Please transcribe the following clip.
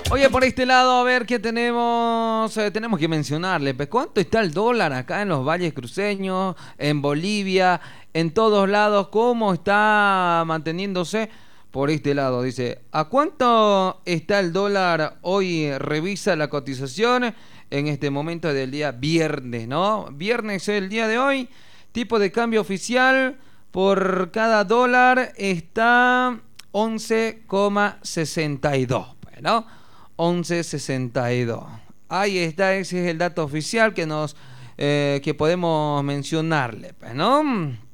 Oye, por este lado, a ver qué tenemos. Tenemos que mencionarle, pues, ¿cuánto está el dólar acá en los valles cruceños, en Bolivia, en todos lados? ¿Cómo está manteniéndose? Por este lado, dice, ¿a cuánto está el dólar hoy? Revisa la cotización en este momento del día viernes, ¿no? Viernes es el día de hoy. Tipo de cambio oficial por cada dólar está 11,62. Bueno, 11,62. Ahí está, ese es el dato oficial que podemos mencionarle, pues, ¿no?